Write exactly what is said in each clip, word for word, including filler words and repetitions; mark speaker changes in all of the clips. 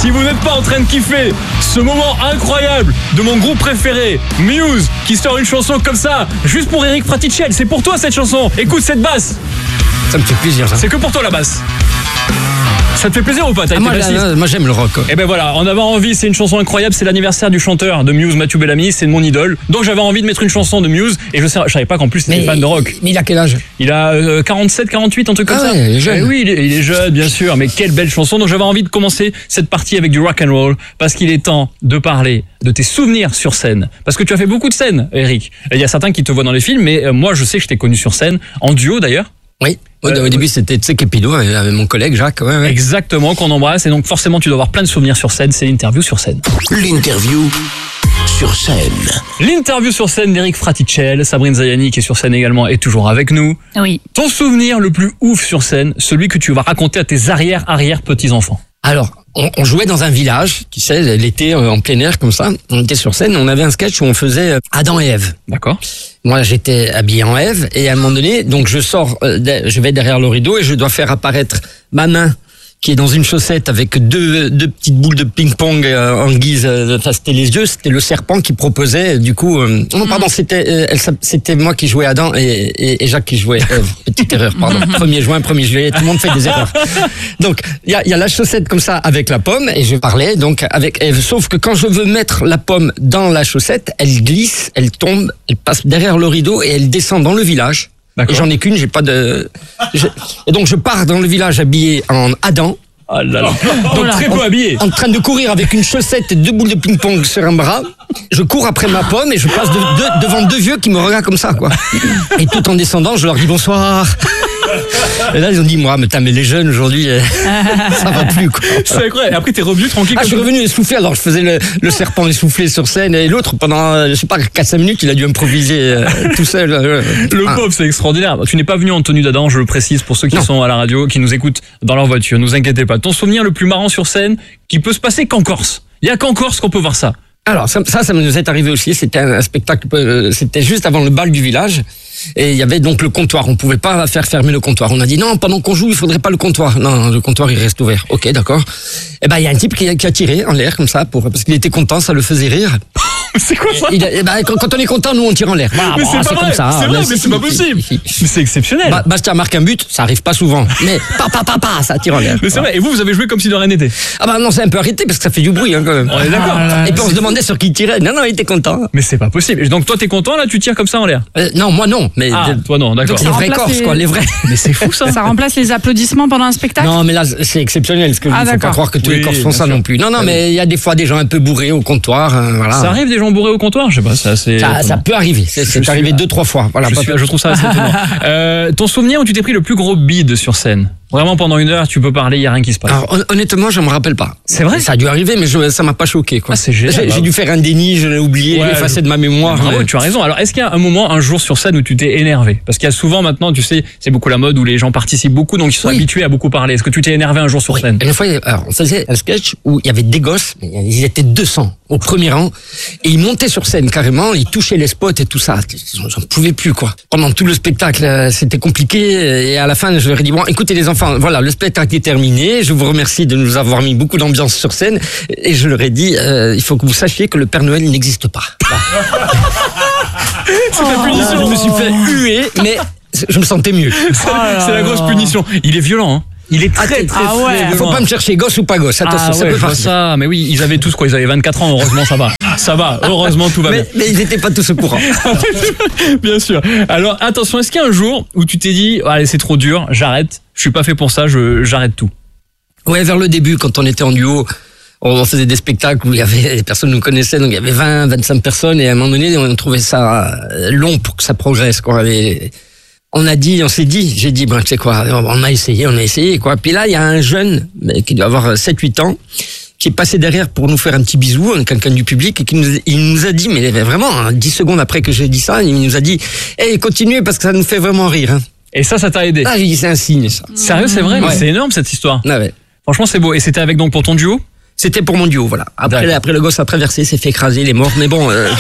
Speaker 1: Si vous n'êtes pas en train de kiffer ce moment incroyable de mon groupe préféré, Muse, qui sort une chanson comme ça, juste pour Eric Fraticelli, c'est pour toi cette chanson. Écoute cette basse.
Speaker 2: Ça me fait plaisir, ça.
Speaker 1: C'est que pour toi la basse. Ça te fait plaisir ou pas? T'as
Speaker 2: ah,
Speaker 1: été
Speaker 2: moi,
Speaker 1: bassiste.
Speaker 2: là, moi j'aime le rock.
Speaker 1: Et ben voilà, en avoir envie, c'est une chanson incroyable, c'est l'anniversaire du chanteur de Muse, Matthew Bellamy, c'est mon idole. Donc j'avais envie de mettre une chanson de Muse et je, sais, je savais pas qu'en plus c'était fan de rock.
Speaker 2: Mais il a quel âge?
Speaker 1: Il a euh, quarante-sept, quarante-huit, un truc comme
Speaker 2: ah
Speaker 1: ça.
Speaker 2: Ouais, il est jeune.
Speaker 1: Eh oui, il est, il est jeune, bien sûr, mais quelle belle chanson. Donc j'avais envie de commencer cette partie avec du rock and roll parce qu'il est temps de parler de tes souvenirs sur scène. Parce que tu as fait beaucoup de scènes, Eric. Il y a certains qui te voient dans les films, mais euh, moi je sais que je t'ai connu sur scène, en duo d'ailleurs.
Speaker 2: Oui, au, euh, au début c'était Tseke Pido avec mon collègue Jacques. Ouais, ouais.
Speaker 1: Exactement, qu'on embrasse. Et donc forcément tu dois avoir plein de souvenirs sur scène. C'est l'interview sur scène.
Speaker 3: L'interview sur scène.
Speaker 1: L'interview sur scène d'Eric Fraticelli. Sabrine Zayani qui est sur scène également est toujours avec nous.
Speaker 4: Oui.
Speaker 1: Ton souvenir le plus ouf sur scène, celui que tu vas raconter à tes arrière-arrière-petits-enfants.
Speaker 2: Alors, on, on jouait dans un village, tu sais, l'été en plein air comme ça. On était sur scène, on avait un sketch où on faisait Adam et Ève.
Speaker 1: D'accord.
Speaker 2: Moi, j'étais habillé en Ève et à un moment donné, donc je sors, euh, de, je vais derrière le rideau et je dois faire apparaître ma main qui est dans une chaussette avec deux, deux petites boules de ping-pong euh, en guise, euh, enfin c'était les yeux, c'était le serpent qui proposait, du coup, euh, non pardon, c'était euh, elle, c'était moi qui jouais Adam et, et, et Jacques qui jouait Ève. Petite erreur, pardon. premier juin, premier juillet, tout le monde fait des erreurs. Donc il y a, y a la chaussette comme ça avec la pomme et je parlais donc avec Ève, sauf que quand je veux mettre la pomme dans la chaussette, elle glisse, elle tombe, elle passe derrière le rideau et elle descend dans le village.
Speaker 1: D'accord.
Speaker 2: Et j'en ai qu'une, j'ai pas de. Je... Et donc je pars dans le village habillé en Adam.
Speaker 1: Oh là là. Donc très peu habillé.
Speaker 2: En train de courir avec une chaussette et deux boules de ping-pong sur un bras. Je cours après ma pomme et je passe de, de, devant deux vieux qui me regardent comme ça, quoi. Et tout en descendant, je leur dis bonsoir. Et là, ils ont dit, moi, mais, mais les jeunes aujourd'hui, ça va plus, quoi.
Speaker 1: C'est incroyable. Et après, t'es revenu tranquille.
Speaker 2: Ah, je suis revenu essoufflé. Alors, je faisais le, le serpent essoufflé sur scène et l'autre, pendant, je sais pas, quatre cinq minutes, il a dû improviser euh, tout seul. Euh,
Speaker 1: le
Speaker 2: ah.
Speaker 1: pauvre, c'est extraordinaire. Tu n'es pas venu en tenue d'Adam, je le précise pour ceux qui
Speaker 2: Non.
Speaker 1: sont à la radio, qui nous écoutent dans leur voiture. Ne vous inquiétez pas. Ton souvenir le plus marrant sur scène, qui peut se passer qu'en Corse. Il y a qu'en Corse qu'on peut voir ça.
Speaker 2: Alors ça, ça, ça nous est arrivé aussi. C'était un, un spectacle, euh, c'était juste avant le bal du village, et il y avait donc le comptoir. On pouvait pas faire fermer le comptoir. On a dit non, pendant qu'on joue, il faudrait pas le comptoir. Non, le comptoir il reste ouvert. Ok, d'accord. Et ben il y a un type qui a, qui a tiré en l'air comme ça pour parce qu'il était content, ça le faisait rire.
Speaker 1: C'est quoi ça?
Speaker 2: Il a, et ben, quand, quand on est content, nous on tire en l'air. Bah,
Speaker 1: Mais
Speaker 2: bon,
Speaker 1: c'est pas vrai.
Speaker 2: comme ça.
Speaker 1: C'est
Speaker 2: hein.
Speaker 1: vrai,
Speaker 2: Là,
Speaker 1: mais
Speaker 2: si,
Speaker 1: c'est pas
Speaker 2: si,
Speaker 1: possible.
Speaker 2: si, si.
Speaker 1: Mais c'est exceptionnel.
Speaker 2: Ba- Bastien marque un but, ça arrive pas souvent. Mais pa pa pa pa, ça tire en l'air.
Speaker 1: Mais c'est vrai. Et vous, vous avez joué comme si de rien n'était.
Speaker 2: Ah bah non, c'est un peu arrêté parce que ça fait du bruit hein, quand même.
Speaker 1: On est d'accord.
Speaker 4: Ah,
Speaker 2: Et puis on se demandait sur qui il tirait. Non non, il était content.
Speaker 1: Mais c'est pas possible. Et donc toi, t'es content là? Tu tires comme ça en l'air?
Speaker 2: Euh, non, moi non. Mais
Speaker 1: Ah,
Speaker 2: de-
Speaker 1: toi non, d'accord.
Speaker 2: les vrais
Speaker 4: remplace
Speaker 2: Corses,
Speaker 4: les-
Speaker 2: quoi, les vrais.
Speaker 1: Mais c'est fou ça.
Speaker 4: Ça remplace les applaudissements pendant un spectacle?
Speaker 2: Non, mais là, c'est exceptionnel, ce que je
Speaker 4: Ah,
Speaker 2: ne faut pas
Speaker 4: d'accord.
Speaker 2: croire que tous les
Speaker 1: Oui,
Speaker 2: Corses font
Speaker 1: bien
Speaker 2: ça
Speaker 1: sûr.
Speaker 2: non plus. Non, non,
Speaker 1: Ah,
Speaker 2: mais il y a des fois des gens un peu bourrés au comptoir, hein, voilà.
Speaker 1: Ça arrive des gens bourrés au comptoir? Je sais pas, c'est assez.
Speaker 2: Ça, ça peut arriver. C'est
Speaker 1: Je
Speaker 2: c'est
Speaker 1: suis
Speaker 2: arrivé
Speaker 1: là.
Speaker 2: deux, trois fois. Voilà.
Speaker 1: Je,
Speaker 2: pas
Speaker 1: suis-
Speaker 2: plus.
Speaker 1: je trouve ça assez étonnant. Euh, ton souvenir où tu t'es pris le plus gros bide sur scène? Vraiment pendant une heure, tu peux parler, il y a rien qui se passe.
Speaker 2: Alors, hon- honnêtement, je me rappelle pas.
Speaker 1: C'est vrai?
Speaker 2: Ça a dû arriver, mais je, ça m'a pas choqué, quoi.
Speaker 1: Ah, c'est génial.
Speaker 2: J'ai j'ai dû faire un déni, je l'ai oublié,
Speaker 1: Ouais,
Speaker 2: je l'ai effacé
Speaker 1: je-
Speaker 2: de ma mémoire.
Speaker 1: Bravo,
Speaker 2: mais-
Speaker 1: tu as raison. Alors, est-ce qu'il y a un moment, un jour sur scène où tu t'es énervé? Parce qu'il y a souvent maintenant, tu sais, c'est beaucoup la mode où les gens participent beaucoup, donc ils sont
Speaker 2: Oui.
Speaker 1: habitués à beaucoup parler. Est-ce que tu t'es énervé un jour sur
Speaker 2: Oui.
Speaker 1: scène?
Speaker 2: Et une fois, alors, on faisait un sketch où il y avait des gosses, mais ils étaient deux cents au premier rang, et ils montaient sur scène carrément, ils touchaient les spots et tout ça. J'en j'en pouvais plus, quoi. Pendant tout le spectacle, euh, c'était compliqué, et à la fin, je leur ai dit, bon, écoutez les enfants, voilà, le spectacle est terminé, je vous remercie de nous avoir mis beaucoup d'ambiance sur scène, et je leur ai dit, euh, il faut que vous sachiez que le Père Noël n'existe pas.
Speaker 1: C'est la punition.
Speaker 2: Je me suis fait huer, mais je me sentais mieux.
Speaker 1: C'est c'est la grosse punition. Il est violent, hein. Il est très, très, très,
Speaker 4: Ah ouais.
Speaker 1: violent.
Speaker 2: Faut pas me chercher gosse ou pas gosse, attention,
Speaker 1: Ah
Speaker 2: ça
Speaker 1: ouais,
Speaker 2: peut
Speaker 1: je vois
Speaker 2: partir.
Speaker 1: ça. Mais oui, ils avaient tous quoi? Ils avaient vingt-quatre ans. Heureusement, ça va. Ça va. Heureusement, tout va bien.
Speaker 2: Mais, mais ils étaient pas tous au courant.
Speaker 1: Bien sûr. Alors, attention, est-ce qu'il y a un jour où tu t'es dit, allez, c'est trop dur, j'arrête, je suis pas fait pour ça, je, j'arrête tout?
Speaker 2: Ouais, vers le début, quand on était en duo, on faisait des spectacles où il y avait, les personnes nous connaissaient, donc il y avait vingt, vingt-cinq personnes, et à un moment donné, on trouvait ça long pour que ça progresse, quoi. Et on a dit, on s'est dit, j'ai dit, ben, tu sais quoi, on a essayé, on a essayé, quoi. Puis là, il y a un jeune, qui doit avoir sept huit ans, qui est passé derrière pour nous faire un petit bisou, quelqu'un du public, et qui nous, il nous a dit, mais vraiment, hein, dix secondes après que j'ai dit ça, il nous a dit, hey, continuez parce que ça nous fait vraiment rire, hein.
Speaker 1: Et ça, ça t'a aidé?
Speaker 2: Ah, j'ai dit, c'est un signe, ça.
Speaker 1: Sérieux, c'est vrai? Mais
Speaker 2: Ouais.
Speaker 1: c'est énorme, cette histoire.
Speaker 2: Ah ouais.
Speaker 1: Franchement, c'est beau. Et c'était avec donc pour ton duo?
Speaker 2: C'était pour mon duo, voilà. Après,
Speaker 1: D'accord.
Speaker 2: après le gosse a traversé, s'est fait écraser, il est mort, mais bon, euh,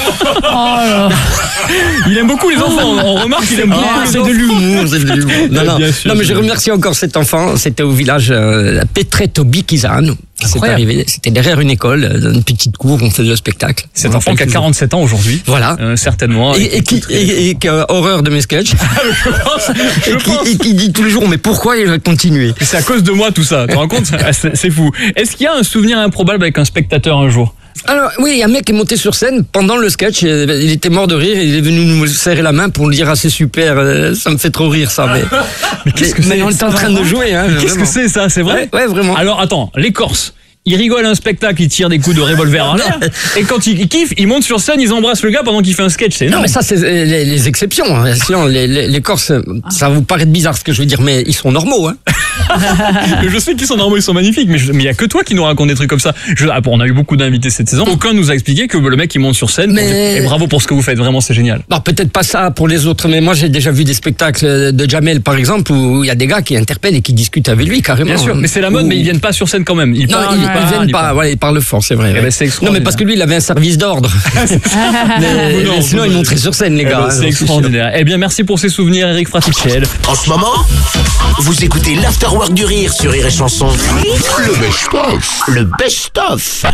Speaker 1: Il aime beaucoup les enfants. On remarque qu'il aime beaucoup
Speaker 2: ah,
Speaker 1: les
Speaker 2: c'est
Speaker 1: enfants.
Speaker 2: de l'humour, c'est de l'humour. Non, non,
Speaker 1: Bien sûr,
Speaker 2: non, mais je
Speaker 1: c'est
Speaker 2: remercie encore cet enfant. C'était au village euh, Petretobi Kizan. C'est
Speaker 1: Incroyable.
Speaker 2: arrivé, c'était derrière une école, dans une petite cour, on faisait le spectacle.
Speaker 1: Cet
Speaker 2: On
Speaker 1: enfant
Speaker 2: rappelle
Speaker 1: qui a
Speaker 2: toujours.
Speaker 1: quarante-sept ans aujourd'hui.
Speaker 2: Voilà.
Speaker 1: Euh, certainement.
Speaker 2: Et, et, qui, et, et qui a horreur de mes sketchs. et, qui, et qui dit tous les jours, mais pourquoi il va continuer?
Speaker 1: Mais c'est à cause de moi tout ça, tu te rends compte? Ah, c'est, c'est fou. Est-ce qu'il y a un souvenir improbable avec un spectateur un jour?
Speaker 2: Alors oui, il y a un mec qui est monté sur scène pendant le sketch, il était mort de rire, il est venu nous serrer la main pour nous dire ah c'est super, euh, ça me fait trop rire ça. Mais,
Speaker 1: Mais qu'est-ce que
Speaker 2: mais
Speaker 1: c'est
Speaker 2: on est en train de jouer. Hein,
Speaker 1: Qu'est-ce que c'est ça? C'est vrai?
Speaker 2: Ouais, ouais, vraiment.
Speaker 1: Alors attends, les Corses. Ils rigolent à un spectacle, ils tirent des coups de revolver en l'air. Et quand ils kiffent, ils montent sur scène, ils embrassent le gars pendant qu'il fait un sketch. C'est
Speaker 2: Non
Speaker 1: énorme.
Speaker 2: mais ça c'est les, les exceptions. Hein. Sinon les, les, les Corses, ça va vous paraître bizarre ce que je veux dire, mais ils sont normaux. Hein.
Speaker 1: Je sais qu'ils sont normaux, ils sont magnifiques, mais il y a que toi qui nous raconte des trucs comme ça. Je, ah, bon, on a eu beaucoup d'invités cette saison. Aucun nous a expliqué que le mec il monte sur scène.
Speaker 2: Mais-
Speaker 1: Et bravo pour ce que vous faites, vraiment c'est génial.
Speaker 2: Non, peut-être pas ça pour les autres, mais moi j'ai déjà vu des spectacles de Jamel par exemple où il y a des gars qui interpellent et qui discutent avec lui carrément.
Speaker 1: Bien sûr, mais c'est la mode,
Speaker 2: Ou-
Speaker 1: mais ils viennent pas sur scène quand même. Ils
Speaker 2: Non,
Speaker 1: parlent,
Speaker 2: ils,
Speaker 1: ils
Speaker 2: ils
Speaker 1: parlent,
Speaker 2: viennent
Speaker 1: ils
Speaker 2: pas,
Speaker 1: parlent.
Speaker 2: voilà, ils parlent fort, c'est vrai.
Speaker 1: Eh
Speaker 2: ouais.
Speaker 1: ben, c'est
Speaker 2: non,
Speaker 1: extraordinaire.
Speaker 2: mais parce que lui, il avait un service d'ordre. mais,
Speaker 1: Non,
Speaker 2: mais sinon,
Speaker 1: non,
Speaker 2: il
Speaker 1: non.
Speaker 2: montrait sur scène, les
Speaker 1: Eh
Speaker 2: gars.
Speaker 1: ben,
Speaker 2: hein,
Speaker 1: c'est
Speaker 2: j'en suis sûr.
Speaker 1: extraordinaire. Eh bien, merci pour ces souvenirs, Eric Fraticelli.
Speaker 3: En ce moment, vous écoutez l'Afterwork du Rire sur Rire et Chanson. Le best-of. Le best-of.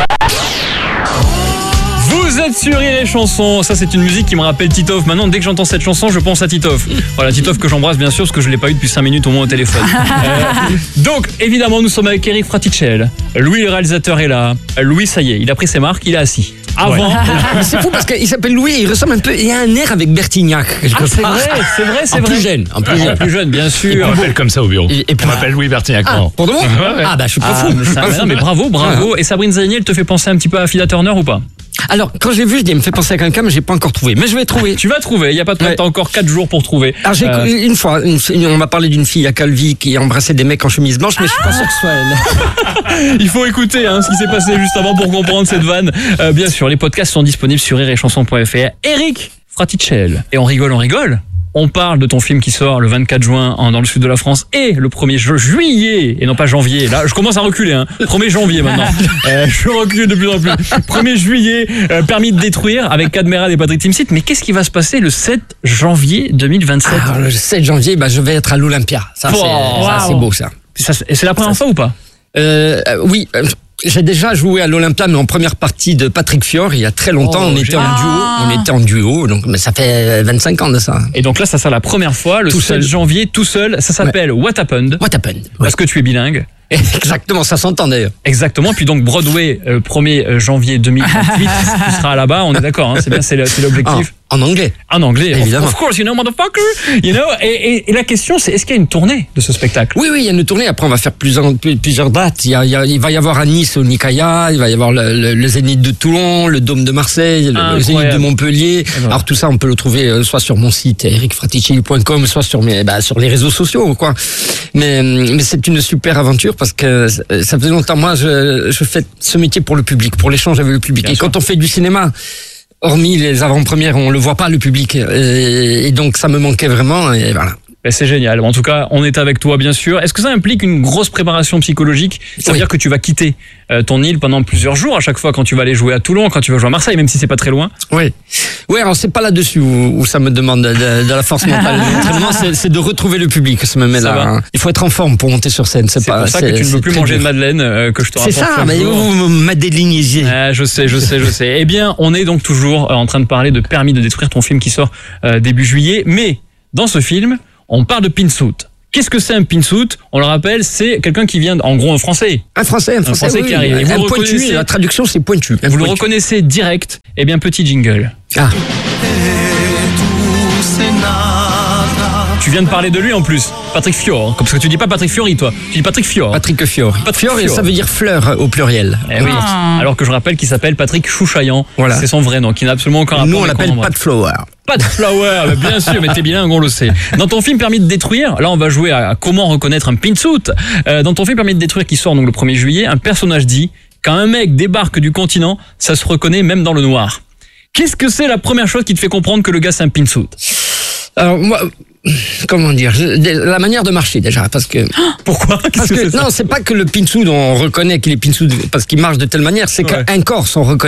Speaker 1: Vous êtes sur Rire et Chanson. Ça, c'est une musique qui me rappelle Titoff. Maintenant, dès que j'entends cette chanson, je pense à Titoff. Voilà, Titoff que j'embrasse bien sûr, parce que je l'ai pas eu depuis cinq minutes au moins au téléphone. Euh, donc, évidemment, nous sommes avec Eric Fraticelli. Louis, le réalisateur, est là. Louis, ça y est, il a pris ses marques, il est assis. Avant.
Speaker 2: Mais c'est fou parce qu'il s'appelle Louis, il ressemble un peu, il a un air avec Bertignac. quelque
Speaker 1: Ah, c'est
Speaker 2: part.
Speaker 1: vrai, c'est vrai, c'est
Speaker 2: En
Speaker 1: vrai.
Speaker 2: plus jeune, en plus
Speaker 1: En
Speaker 2: jeune.
Speaker 1: plus jeune, bien sûr.
Speaker 5: On m'appelle comme ça au bureau.
Speaker 2: Et- et puis-
Speaker 5: On m'appelle Louis Bertignac.
Speaker 2: Ah,
Speaker 5: non.
Speaker 2: pour de bon
Speaker 5: ouais.
Speaker 2: Ah, bah, je suis pas
Speaker 1: Ah,
Speaker 2: fou.
Speaker 1: mais, ça- mais non, mais bravo, bravo. Et Sabrine Zagné, elle te fait penser un petit peu à Fida Turner ou pas?
Speaker 2: Alors, quand j'ai vu, je dis, il me fait penser à quelqu'un, mais j'ai pas encore trouvé. Mais je vais trouver.
Speaker 1: Tu vas trouver, il y a pas de problème,
Speaker 2: Ouais.
Speaker 1: t'as encore quatre jours pour trouver.
Speaker 2: Alors, j'ai
Speaker 1: Euh,
Speaker 2: une fois, une- une- on m'a parlé d'une fille à Calvi qui embrassait des mecs en chemise blanche, mais je suis pas sûr que ce soit elle.
Speaker 1: Il faut écouter hein, ce qui s'est passé juste avant pour comprendre cette vanne. Euh, bien sûr, les podcasts sont disponibles sur rire et chanson point f r. Eric Fraticelli. Et on rigole, on rigole. On parle de ton film qui sort le vingt-quatre juin en, dans le sud de la France et le premier ju- juillet, et non pas janvier. Là, je commence à reculer. Hein. premier janvier maintenant. Euh, je recule de plus en plus. premier juillet, euh, permis de détruire avec Cadmerade et Patrick Timsit. Mais qu'est-ce qui va se passer le sept janvier deux mille vingt-sept?
Speaker 2: Alors, le sept janvier, bah, je vais être à l'Olympia. Ça, c'est,
Speaker 1: Wow.
Speaker 2: ça, c'est beau, ça.
Speaker 1: Ça, c'est c'est la première fois ou pas?
Speaker 2: Euh, euh, oui, euh, j'ai déjà joué à l'Olympia, mais en première partie de Patrick Fior, il y a très longtemps.
Speaker 1: Oh,
Speaker 2: on était en
Speaker 1: génial.
Speaker 2: duo, on était en duo, donc mais ça fait vingt-cinq ans de ça.
Speaker 1: Et donc là, ça sera la première fois, le
Speaker 2: Tout
Speaker 1: sept
Speaker 2: seul.
Speaker 1: janvier, tout seul. Ça s'appelle What Happened?
Speaker 2: What happened?
Speaker 1: Parce que tu es bilingue.
Speaker 2: Exactement, ça s'entend d'ailleurs.
Speaker 1: Exactement. Puis donc Broadway, euh, premier janvier deux mille vingt-huit, tu seras là-bas. On est d'accord. Hein, c'est bien, c'est le- c'est
Speaker 2: En,
Speaker 1: l'objectif.
Speaker 2: en anglais.
Speaker 1: En anglais, of-
Speaker 2: Évidemment.
Speaker 1: Of course, you know, motherfucker. You know. Et, et, et la question, c'est est-ce qu'il y a une tournée de ce spectacle?
Speaker 2: Oui, oui, il y a une tournée. Après, on va faire plusieurs, plusieurs dates. Il, y a, il, y a, il va y avoir à Nice, au Nicaïa. Il va y avoir le, le, le Zénith de Toulon, le Dôme de Marseille, le, le
Speaker 1: Incroyable.
Speaker 2: Zénith de Montpellier.
Speaker 1: voilà.
Speaker 2: Alors tout ça, on peut le trouver euh, soit sur mon site eric fraticelli point com, soit sur mes, bah, sur les réseaux sociaux, quoi. Mais, mais c'est une super aventure parce que ça faisait longtemps. Moi, je, je fais ce métier pour le public, pour l'échange avec le public.
Speaker 1: Bien
Speaker 2: et
Speaker 1: sûr.
Speaker 2: quand on fait du cinéma, hormis les avant-premières, on le voit pas le public. Et, et donc ça me manquait vraiment. Et voilà.
Speaker 1: Ben, c'est génial. En tout cas, on est avec toi, bien sûr. Est-ce que ça implique une grosse préparation psychologique? Ça veut
Speaker 2: Oui.
Speaker 1: dire que tu vas quitter euh, ton île pendant plusieurs jours à chaque fois quand tu vas aller jouer à Toulon, quand tu vas jouer à Marseille, même si c'est pas très loin.
Speaker 2: Oui, oui. Alors c'est pas là-dessus où, où ça me demande de, de- de la force mentale. L'entraînement, c'est, c'est de retrouver le public. Ça me met
Speaker 1: Ça
Speaker 2: là.
Speaker 1: va.
Speaker 2: hein. Il faut être en forme pour monter sur scène. C'est,
Speaker 1: C'est
Speaker 2: pas.
Speaker 1: pour ça que
Speaker 2: c'est-
Speaker 1: tu ne
Speaker 2: c'est
Speaker 1: veux plus
Speaker 2: très
Speaker 1: manger de
Speaker 2: dur.
Speaker 1: madeleine euh, que je te
Speaker 2: C'est
Speaker 1: rapporte
Speaker 2: ça.
Speaker 1: chaque
Speaker 2: Mais
Speaker 1: jour.
Speaker 2: vous, vous m'adélignez.
Speaker 1: Ah, je sais, je sais, je sais. Eh bien, on est donc toujours euh, en train de parler de Permis de détruire, ton film qui sort euh, début juillet. Mais dans ce film, on parle de pinsuit. Qu'est-ce que c'est un pinsuit? On le rappelle, c'est quelqu'un qui vient, en gros, un Français.
Speaker 2: Un français, un français,
Speaker 1: Français
Speaker 2: oui,
Speaker 1: qui arrive. Et vous
Speaker 2: un
Speaker 1: le
Speaker 2: pointu.
Speaker 1: reconnaissez-
Speaker 2: La traduction, c'est pointu. Un
Speaker 1: Vous le
Speaker 2: pointu.
Speaker 1: reconnaissez direct. Eh bien, petit jingle.
Speaker 2: Ah.
Speaker 1: Tu viens de parler de lui en plus. Patrick Fior. Comme parce que tu dis pas Patrick Fiori, toi. Tu dis Patrick Fior.
Speaker 2: Patrick Fior.
Speaker 1: Patrick
Speaker 2: Fior,
Speaker 1: Fior.
Speaker 2: ça veut dire fleur au pluriel.
Speaker 1: Eh oui. Alors que je rappelle qu'il s'appelle Patrick Chouchaillant.
Speaker 2: Voilà.
Speaker 1: C'est son vrai nom, qui n'a absolument aucun rapport.
Speaker 2: Nous, on
Speaker 1: avec
Speaker 2: l'appelle
Speaker 1: Conan
Speaker 2: pas de flower.
Speaker 1: Pas de flower, mais bien sûr, mais t'es bilingue, on le sait. Dans ton film Permis de détruire, là on va jouer à comment reconnaître un pinsuit. Euh, dans ton film Permis de détruire qui sort donc le premier juillet, un personnage dit quand un mec débarque du continent, ça se reconnaît même dans le noir. Qu'est-ce que c'est la première chose qui te fait comprendre que le gars c'est un pinsuit?
Speaker 2: Alors moi, comment dire, je- la manière de marcher déjà, parce que
Speaker 1: Pourquoi? Qu'est-ce
Speaker 2: parce
Speaker 1: que
Speaker 2: que
Speaker 1: c'est ça?
Speaker 2: non, c'est pas que le pinsoud on reconnaît qu'il est pinsoud parce qu'il marche de telle manière, c'est
Speaker 1: Ouais.
Speaker 2: qu'un corse on reconnaît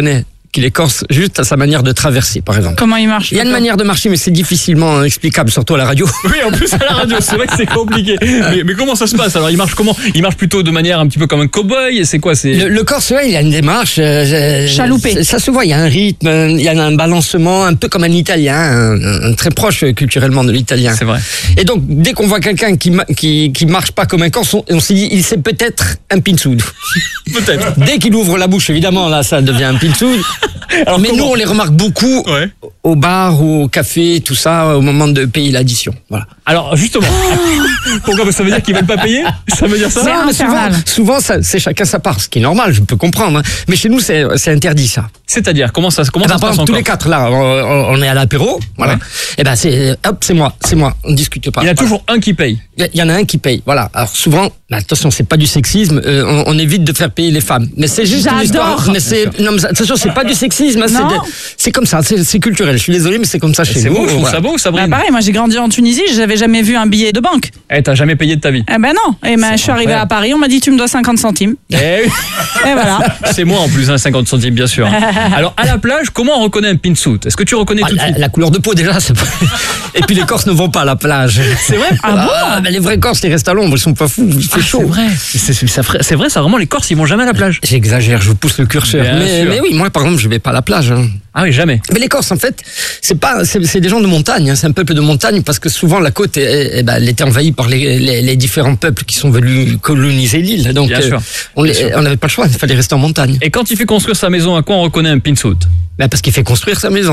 Speaker 2: qu'il est corse juste à sa manière de traverser, par exemple.
Speaker 4: Comment il marche?
Speaker 2: Il y a une manière de marcher, mais c'est difficilement explicable, surtout à la radio.
Speaker 1: Oui, en plus à la radio, c'est vrai que c'est compliqué. Mais, mais comment ça se passe? Alors il marche comment? Il marche plutôt de manière un petit peu comme un cow-boy. C'est quoi? C'est
Speaker 2: Le, le corse, ouais, il a une démarche. Euh,
Speaker 4: Chaloupé.
Speaker 2: Ça se voit, il y a un rythme, il y a un balancement, un peu comme un italien, un, un très proche culturellement de l'italien.
Speaker 1: C'est vrai.
Speaker 2: Et donc, dès qu'on voit quelqu'un qui, ma- qui, qui marche pas comme un corse, on, on s'est dit, il c'est peut-être un pinsoud.
Speaker 1: Peut-être.
Speaker 2: Dès qu'il ouvre la bouche, évidemment, là, ça devient un pinsoud.
Speaker 1: Alors,
Speaker 2: Mais
Speaker 1: comment
Speaker 2: nous, on les remarque beaucoup
Speaker 1: Ouais.
Speaker 2: au bar, au café, tout ça, au moment de payer l'addition. Voilà.
Speaker 1: Alors justement, pourquoi? Parce que ça veut dire qu'ils veulent pas payer? Ça veut dire ça?
Speaker 4: C'est
Speaker 2: Non, mais souvent,
Speaker 4: infernal.
Speaker 2: souvent ça, c'est chacun sa part, ce qui est normal, je peux comprendre. Hein. Mais chez nous, c'est, c'est interdit, ça.
Speaker 1: C'est-à-dire comment ça, comment
Speaker 2: Eh
Speaker 1: ça
Speaker 2: ben,
Speaker 1: se
Speaker 2: par
Speaker 1: passe
Speaker 2: exemple, tous
Speaker 1: encore?
Speaker 2: les quatre, là, on, on est à l'apéro, voilà.
Speaker 1: Ouais.
Speaker 2: Et ben, c'est, hop, c'est moi, c'est moi, on discute pas.
Speaker 1: Il y en a
Speaker 2: Voilà.
Speaker 1: toujours un qui paye.
Speaker 2: Il y en a un qui paye, voilà. Alors souvent, bah, attention, c'est pas du sexisme, euh, on, on évite de faire payer les femmes. Mais c'est juste une
Speaker 4: J'adore.
Speaker 2: histoire. Mais c'est, non, mais attention, c'est pas du sexisme, hein, c'est,
Speaker 4: Non.
Speaker 2: de- c'est comme ça, c'est, c'est culturel. Je suis désolé, mais c'est comme ça chez
Speaker 1: C'est
Speaker 2: nous.
Speaker 1: beau, je trouve
Speaker 2: voilà.
Speaker 1: ça beau,
Speaker 4: Bah,
Speaker 1: Sabrine.
Speaker 4: pareil, moi j'ai grandi en Tunisie, j'avais jamais vu un billet de banque.
Speaker 1: Eh, t'as jamais payé de ta vie.
Speaker 4: Eh ben non. Et ben, je suis arrivée à Paris, on m'a dit tu me dois cinquante centimes.
Speaker 1: Eh oui.
Speaker 4: Et voilà.
Speaker 1: C'est moi en plus, hein, cinquante centimes bien sûr. Alors à la plage, comment on reconnaît un pinsuit? Est-ce que tu reconnais
Speaker 2: Ah,
Speaker 1: tout de
Speaker 2: la,
Speaker 1: suite?
Speaker 2: la couleur de peau déjà, c'est pas... Et puis les Corses ne vont pas à la plage.
Speaker 1: C'est vrai?
Speaker 2: Ah, ben, les vrais Corses, ils restent à l'ombre, ils sont pas fous, il fait
Speaker 1: Ah,
Speaker 2: chaud.
Speaker 1: c'est vrai. C'est, c'est, ça ferait- c'est vrai, ça vraiment les Corses ils vont jamais à la plage.
Speaker 2: J'exagère, je vous pousse le curseur.
Speaker 1: Bien
Speaker 2: Mais,
Speaker 1: sûr.
Speaker 2: mais oui, moi par exemple, je vais pas à la plage. Hein.
Speaker 1: Ah oui, jamais.
Speaker 2: Mais les Corses, en fait, c'est pas, c'est, c'est des gens de montagne, hein, c'est un peuple de montagne parce que souvent la côte, est- est- ben, elle était envahie par les, les, les différents peuples qui sont venus coloniser l'île. Donc,
Speaker 1: Bien sûr.
Speaker 2: on
Speaker 1: Bien
Speaker 2: les-
Speaker 1: sûr.
Speaker 2: on n'avait pas le choix, il fallait rester en montagne.
Speaker 1: Et quand il fait construire sa maison, à quoi on reconnaît un pinsuit?
Speaker 2: Ben, parce qu'il fait construire sa maison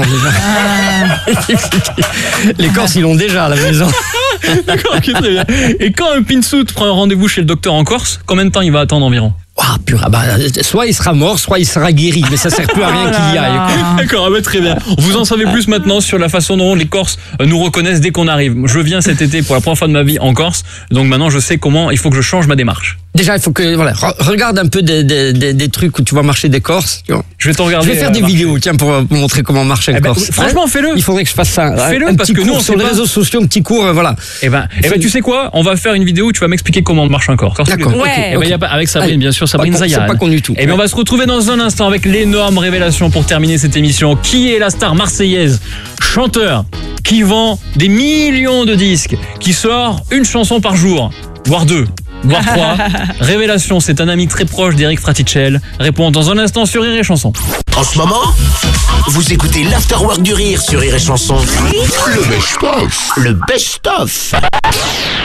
Speaker 2: déjà. Les Corses, ils l'ont déjà à la maison.
Speaker 1: D'accord, ok, très bien. Et quand un pinsuit prend un rendez-vous chez le docteur en Corse, combien de temps il va attendre environ?
Speaker 2: Ah, pur, ah bah, soit il sera mort, soit il sera guéri, mais ça sert plus à rien qu'il y aille.
Speaker 1: D'accord, ah bah, très bien. Vous en savez plus maintenant sur la façon dont les Corses euh, nous reconnaissent dès qu'on arrive. Je viens cet été pour la première fois de ma vie en Corse, donc maintenant je sais comment il faut que je change ma démarche.
Speaker 2: Déjà, il faut que, voilà, re- regarde un peu des, des, des, des trucs où tu vois marcher des Corses. Tu vois.
Speaker 1: Je vais te regarder.
Speaker 2: Je vais faire
Speaker 1: euh,
Speaker 2: des
Speaker 1: marcher.
Speaker 2: vidéos, tiens, pour, pour montrer comment marche un
Speaker 1: Eh ben,
Speaker 2: Corse.
Speaker 1: franchement,
Speaker 2: Hein
Speaker 1: fais-le.
Speaker 2: Il faudrait que je fasse ça.
Speaker 1: Fais-le,
Speaker 2: un
Speaker 1: parce
Speaker 2: petit
Speaker 1: que nous,
Speaker 2: cours
Speaker 1: on
Speaker 2: sur
Speaker 1: sait
Speaker 2: les
Speaker 1: pas.
Speaker 2: réseaux sociaux, un petit cours, euh, voilà.
Speaker 1: Eh ben, eh ben, tu sais quoi? On va faire une vidéo où tu vas m'expliquer comment marche un Corse. Corse tous les
Speaker 2: D'accord.
Speaker 1: deux.
Speaker 4: Ouais.
Speaker 1: Eh ben,
Speaker 2: ok.
Speaker 1: y a pas- avec Sabrine,
Speaker 2: Allez.
Speaker 1: bien sûr, Sabrine
Speaker 2: Pas con-
Speaker 1: Zayar.
Speaker 2: c'est pas con du tout.
Speaker 1: Et bien, on va se retrouver dans un instant avec l'énorme révélation pour terminer cette émission. Qui est la star marseillaise, chanteur, qui vend des millions de disques, qui sort une chanson par jour, voire deux, voire trois? Révélation, c'est un ami très proche d'Eric Fraticelli. Répond dans un instant sur Rire et Chanson.
Speaker 3: En ce moment, vous écoutez l'Afterwork du Rire sur Rire et Chanson. Le best-of. Le best-of.